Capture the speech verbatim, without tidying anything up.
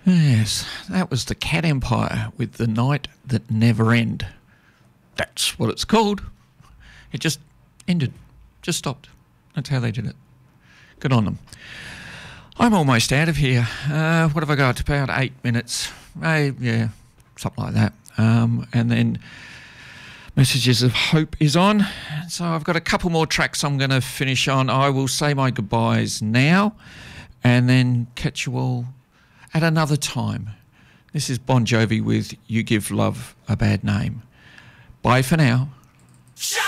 Yes, that was the Cat Empire with The Night That Never End. That's what it's called. It just ended, just stopped. That's how they did it. Good on them. I'm almost out of here. Uh, what have I got? About eight minutes. Uh, yeah, something like that. Um, and then Messages of Hope is on. So I've got a couple more tracks I'm going to finish on. I will say my goodbyes now and then catch you all at another time. This is Bon Jovi with You Give Love a Bad Name. Bye for now.